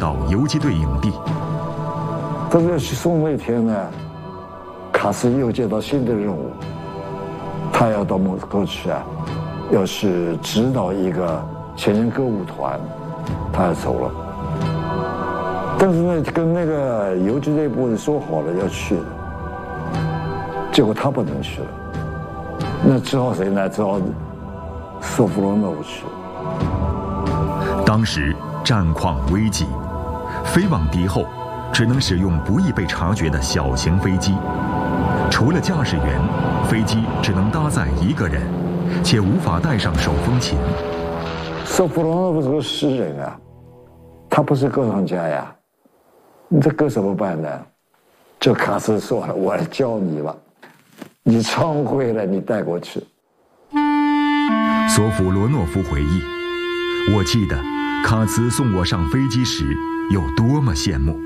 到游击队营地。 但是去送那天呢，卡斯又接到新的任务，他要到莫斯科去啊，要去指导一个前线歌舞团，他要走了。但是呢，跟那个游击队部说好了要去的，结果他不能去了，那只好谁呢？只好索夫罗诺夫去。 当时战况危急，飞往敌后只能使用不易被察觉的小型飞机，除了驾驶员，飞机只能搭载一个人，且无法带上手风琴。 索夫罗诺夫是个诗人啊，他不是歌唱家呀，你这歌怎么办呢？就卡斯说了，我来教你吧，你唱会了你带过去。 索夫罗诺夫回忆，我记得卡兹送我上飞机时有多么羡慕。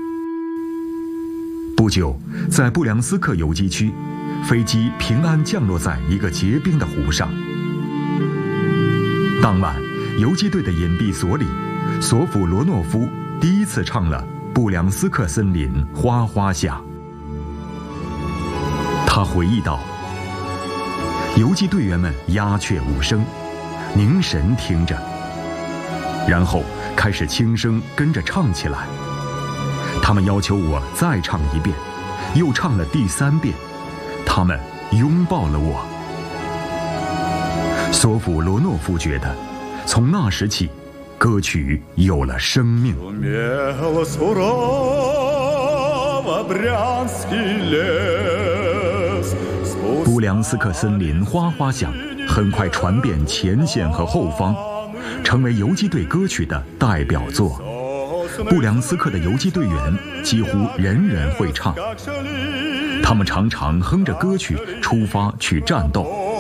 不久，在布良斯克游击区，飞机平安降落在一个结冰的湖上。当晚，游击队的隐蔽所里，索夫罗诺夫第一次唱了《布良斯克森林哗哗响》。他回忆道，游击队员们鸦雀无声，凝神听着，然后开始轻声跟着唱起来。他们要求我再唱一遍，又唱了第3遍，他们拥抱了我。索夫罗诺夫觉得，从那时起，歌曲有了生命。布良斯克森林哗哗响，很快传遍前线和后方，成为游击队歌曲的代表作。布良斯克的游击队员几乎人人会唱，他们常常哼着歌曲出发去战斗。